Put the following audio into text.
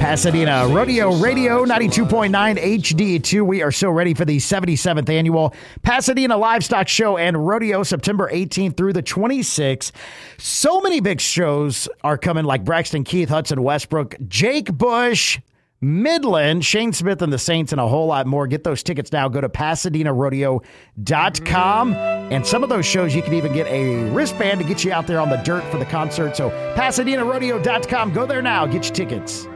Pasadena Rodeo Radio 92.9 HD2. We are so ready for the 77th annual Pasadena Livestock Show and Rodeo, September 18th through the 26th. So many big shows are coming, like Braxton Keith, Hudson Westbrook, Jake Bush, Midland, Shane Smith and the Saints, and a whole lot more. Get those tickets now. Go to PasadenaRodeo.com. And some of those shows, you can even get a wristband to get you out there on the dirt for the concert. So PasadenaRodeo.com. Go there now. Get your tickets.